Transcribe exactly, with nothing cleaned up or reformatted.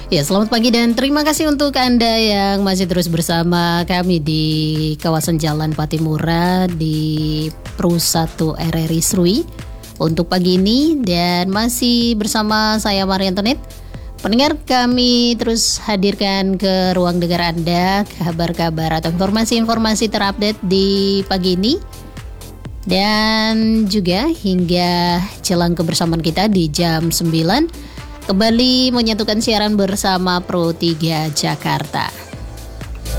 Ya, selamat pagi dan terima kasih untuk Anda yang masih terus bersama kami di kawasan Jalan Patimura di Pro satu R R I Serui untuk pagi ini, dan masih bersama saya Maria Antoinette. Pendengar, kami terus hadirkan ke ruang dengar Anda kabar-kabar atau informasi-informasi terupdate di pagi ini, dan juga hingga jelang kebersamaan kita di jam sembilan kembali menyatukan siaran bersama Pro tiga Jakarta.